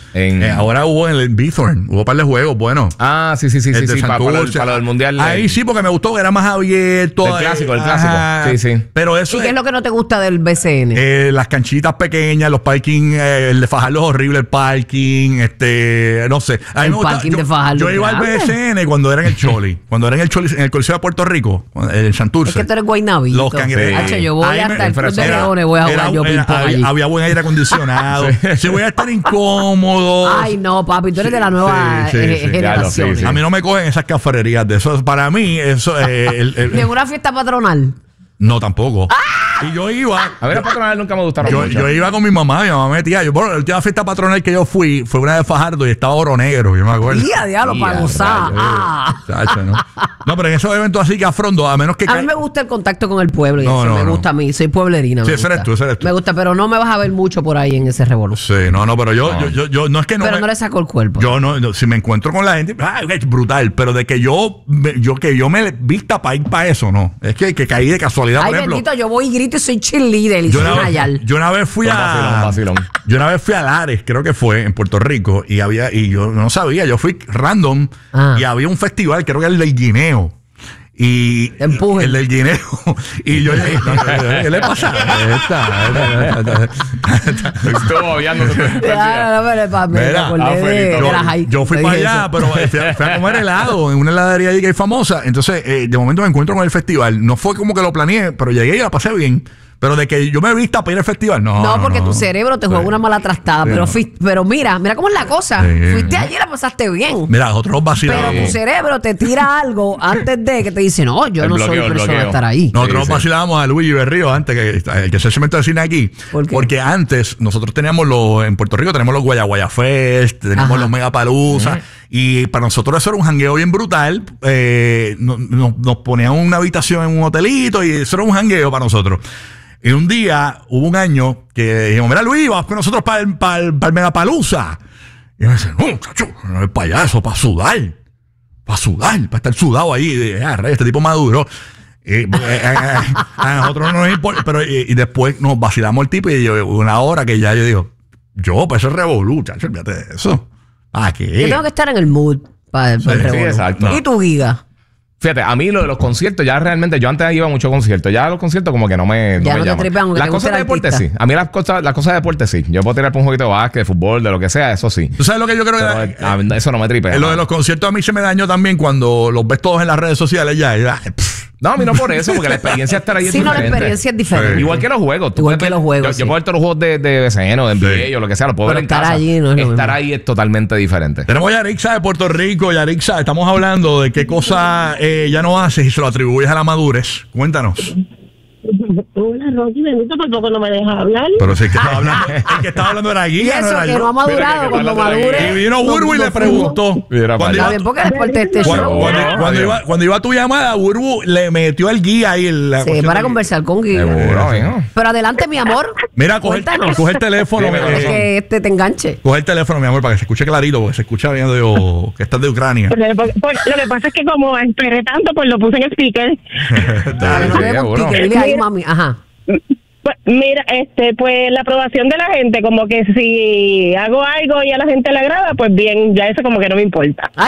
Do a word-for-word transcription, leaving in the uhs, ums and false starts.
En... Eh, ahora hubo en el Bithorn, hubo un par de juegos, bueno. Ah, sí, sí, sí, sí, sí, para, para, para lo del mundial. Ahí el... sí, porque me gustó que era más abierto. El clásico, el clásico. Ajá. Sí, sí. Pero eso ¿Y qué es, es lo que no te gusta del B C N? Eh, las canchitas pequeñas, los parking, eh, el de Fajardo es horrible, el parking, este, no sé. A mí el me gusta, parking yo, de Fajardo. Yo iba al B C N cuando era en el Choli, cuando era en el Choli, en el Coliseo de Puerto Rico, en Santurce. Es que tú eres guaynabito. Los cangrejos. Sí. Yo voy ahí hasta me, el Club de Leones, voy a jugar era, yo era, ping-pong había, allí. había buen aire acondicionado. sí. Si voy a estar incómodo. Ay, no, papi, tú eres sí, de la nueva sí, eh, sí, generación. Sí, sí. A mí no me cogen esas cafrerías de eso. Para mí, eso es. Eh, el, el, ¿Y en una fiesta patronal? No, tampoco. ¡Ah! Y yo iba. A ver, las patronales nunca me gustaron yo, mucho. Yo iba con mi mamá, mi mamá me metía. Yo, bueno, la última fiesta patronal que yo fui fue una de Fajardo y estaba Oro Negro, yo me acuerdo. Día, diablo, para gozar. Ah. Chacho, ¿no? No, pero en esos eventos así que afronto, a menos que. A mí me gusta el contacto con el pueblo y no, eso no, me no. gusta a mí. Soy pueblerina. Sí, me ese eres tú, ese eres tú. Me gusta, pero no me vas a ver mucho por ahí en ese revolución. Sí, no, no, pero yo, no. Yo, yo, yo, no es que no. Pero me, no le saco el cuerpo. Yo no, no, si me encuentro con la gente, ah, es brutal, pero de que yo, yo que yo me vista para ir para eso, no. Es que, que caí de casualidad, Ay, por ejemplo. bendito, yo voy y grito y soy cheerleader y yo soy una, Nayal. Yo una vez fui un a. Vacilón, vacilón. Yo una vez fui a Lares, creo que fue, en Puerto Rico, y había, y yo no sabía, yo fui random ah. y había un festival, creo que era el del Guineo. Y Empuje. el del Guineo. Y yo le dije, ¿qué le pasa? Estuvo obviando. Yo fui para allá, pero fui a, fui a comer helado en una heladería ahí que es famosa. Entonces, eh, de momento me encuentro con el festival. No fue como que lo planeé, pero llegué y la pasé bien. Pero de que yo me vista para ir al festival, no. No, porque no, tu cerebro te juega sí. una mala trastada. Sí, pero, no. fuiste, pero mira, mira cómo es la cosa. Sí, fuiste allí y la pasaste bien. Mira, nosotros vacilamos. Pero tu cerebro te tira algo antes de que te dice, no, yo el no bloqueo, soy persona de estar ahí. Nosotros sí, sí. vacilábamos a Luis Berrío antes, que, que es el cemento de cine aquí. ¿Por qué? Porque antes nosotros teníamos los, en Puerto Rico tenemos los Guaya Guaya Fest, teníamos Ajá. los Megapalooza. Uh-huh. Y para nosotros eso era un jangueo bien brutal. Eh, no, no, nos ponían una habitación en un hotelito y eso era un jangueo para nosotros. Y un día, hubo un año que dijimos, mira Luis, vamos con nosotros para el, para el, para el Megapalooza. Y me dice, no, muchacho, no es para allá, eso para sudar. Para sudar, para estar sudado ahí. Y, ah, rey, este tipo maduro. Y, eh, eh, a nosotros no nos importa. Pero y, y después nos vacilamos el tipo y yo, una hora que ya yo digo, yo, pues eso es revolú, chacho, olvídate de eso. ¿Ah, qué? Yo tengo que estar en el mood para el sí, sí, exacto. ¿Y tu giga? Fíjate, a mí lo de los conciertos, ya realmente, yo antes iba a muchos conciertos, ya los conciertos como que no me, no ya me no llaman. Te tripean, las cosas de deporte sí. A mí las cosas, las cosas de deporte sí. Yo puedo tirar por un jueguito de básquet, de fútbol, de lo que sea, eso sí. ¿Tú sabes lo que yo creo que Pero, a, eso no me tripea? Lo de los conciertos a mí se me dañó también cuando los ves todos en las redes sociales ya. ya pff. No, a mí no por eso, porque la experiencia de estar ahí es sí, diferente. Sí, no, la experiencia es diferente. Sí. Igual que los juegos. Igual que los juegos, Yo, sí. yo puedo ver todos los juegos de, de B C N o de N B A sí. o lo que sea, lo puedo Pero ver en estar casa. Allí no es lo estar mismo. ahí es totalmente diferente. Tenemos a Yarixa de Puerto Rico. Yarixa, estamos hablando de qué cosa eh, ya no haces y se lo atribuyes a la madurez. Cuéntanos. Hola, Rocky, bendito, por poco no me dejas hablar. Pero si es que estaba hablando, el que estaba hablando era Guía, y eso no era que yo. no ha madurado que cuando madure. Y vino Burbu y le preguntó. Cuando iba, bien, porque después de este cuando, show. Cuando, cuando, cuando, iba, cuando iba tu llamada, Burbu le metió al Guía ahí. La sí, para conversar con Guía. Seguro, pero adelante, mi amor. Mira, coge, coge el teléfono. Sí, eh, que este te enganche. Coge el teléfono, mi amor, para que se escuche clarito, porque se escucha bien de, oh, que estás de Ucrania. Pues, pues, pues, lo que pasa es que como esperé tanto, pues lo puse en speaker. Dale, no le pique, dile ahí, mami. Ajá. Pues, mira, este, pues la aprobación de la gente, como que si hago algo y a la gente le agrada, pues bien, ya eso como que no me importa.